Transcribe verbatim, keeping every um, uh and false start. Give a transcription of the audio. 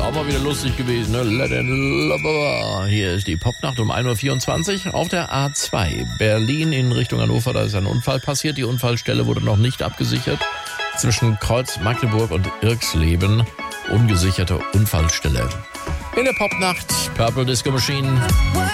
Auch mal wieder lustig gewesen, ne? Let it love. Hier ist die Popnacht um ein Uhr vierundzwanzig auf der A zwei. Berlin in Richtung Hannover, da ist ein Unfall passiert. Die Unfallstelle wurde noch nicht abgesichert. Zwischen Kreuz Magdeburg und Irxleben. Ungesicherte Unfallstelle. In der Popnacht, Purple Disco Machine.